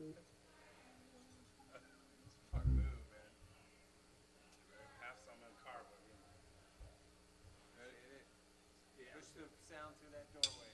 Smart move, man. Have some in the car, but you know. Ready? Push the sound through that doorway.